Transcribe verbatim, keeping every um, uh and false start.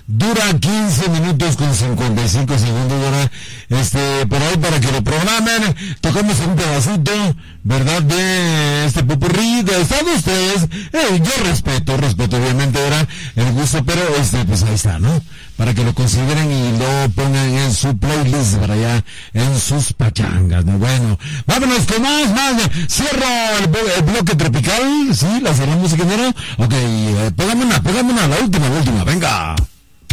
Dura quince minutos con cincuenta y cinco segundos, ¿verdad? Este, por ahí para que lo programen, tocamos un pedacito, ¿verdad? De este popurrí, de están ustedes, eh, yo respeto, respeto obviamente, ¿verdad? El gusto, pero este, pues ahí está, ¿no? Para que lo consideren y lo pongan en su playlist para allá, en sus pachangas, ¿no? Bueno, vámonos con más, más, cierro el, el bloque tropical, ¿sí? La cerramos, ingeniero. Ok, eh, póngame una, póngame una, la última, la última, venga.